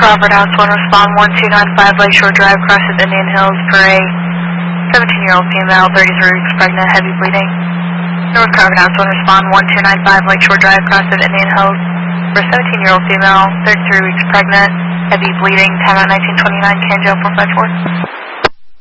Crawford House 1, respond 1295 Lakeshore Drive, crosses Indian Hills for a 17-year-old female, 33 weeks pregnant, heavy bleeding. North Crawford House 1, respond 1295 Lakeshore Drive, crosses Indian Hills for a 17-year-old female, 33 weeks pregnant, heavy bleeding, time out 1929, Canjo 454.